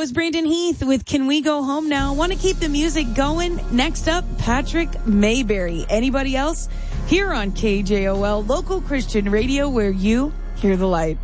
was Brandon Heath with Can We Go Home Now? Want to keep the music going? Next up, Patrick Mayberry. Anybody else? Here on KJOL, local Christian radio where you hear the light.